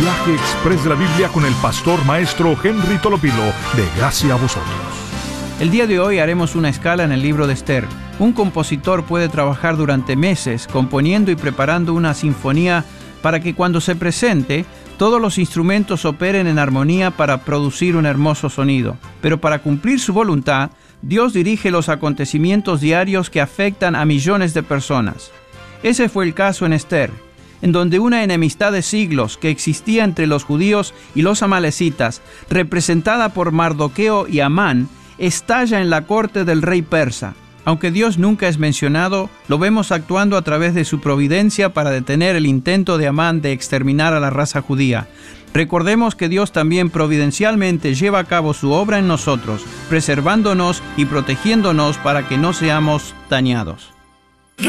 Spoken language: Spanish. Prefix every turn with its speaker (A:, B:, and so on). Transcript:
A: Viaje Express de la Biblia con el pastor maestro Henry Tolopilo, de Gracia a Vosotros.
B: El día de hoy haremos una escala en el libro de Esther. Un compositor puede trabajar durante meses componiendo y preparando una sinfonía para que cuando se presente, todos los instrumentos operen en armonía para producir un hermoso sonido. Pero para cumplir su voluntad, Dios dirige los acontecimientos diarios que afectan a millones de personas. Ese fue el caso en Esther, en donde una enemistad de siglos que existía entre los judíos y los amalecitas, representada por Mardoqueo y Amán, estalla en la corte del rey persa. Aunque Dios nunca es mencionado, lo vemos actuando a través de su providencia para detener el intento de Amán de exterminar a la raza judía. Recordemos que Dios también providencialmente lleva a cabo su obra en nosotros, preservándonos y protegiéndonos para que no seamos dañados.